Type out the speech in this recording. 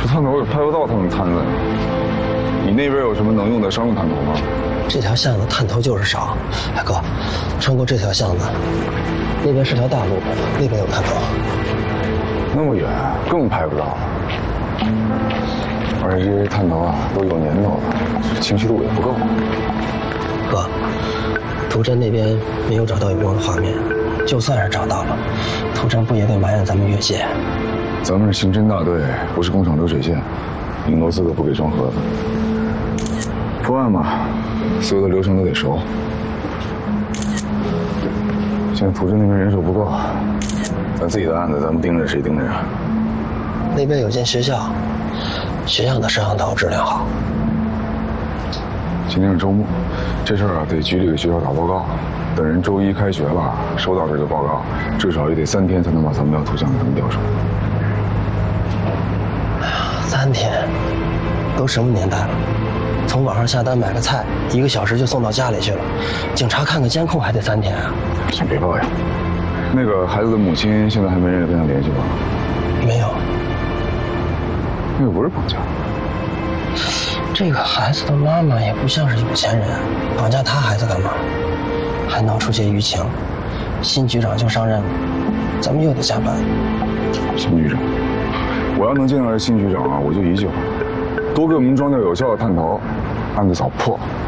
这探头也拍不到他们摊子呀。你那边有什么能用的商用探头吗？ 这条巷子探头就是少。哎哥，穿过这条巷子，那边是条大路，那边有探头。 那么远，更拍不到了。而且这些探头啊，都有年头了，清晰度也不够。 哥，图侦那边没有找到有用的画面，就算是找到了，图侦不也得埋怨咱们越界？ 咱们是刑侦大队，不是工厂流水线，领头资格不给装盒子。破案嘛，所有的流程都得熟。现在图侦那边人手不够，咱自己的案子，咱们盯着谁盯着呀？ 那边有间学校，学校的摄像头质量好。 今天是周末，这事儿啊得局里给学校打报告，等人周一开学了，收到这个报告，至少也得3天才能把咱们要图像给他们调出来。 哎呀，3天，都什么年代了？从网上下单买个菜，1个小时就送到家里去了。警察看个监控还得3天啊！ 先别抱怨。那个孩子的母亲现在还没人跟他联系吧？ 没有。 那个不是绑架。 这个孩子的妈妈也不像是有钱人，绑架他孩子干嘛？还闹出些舆情，新局长就上任了，咱们又得加班。 新局长，我要能见到这新局长啊，我就一句话：多给我们装点有效的探头，案子早破。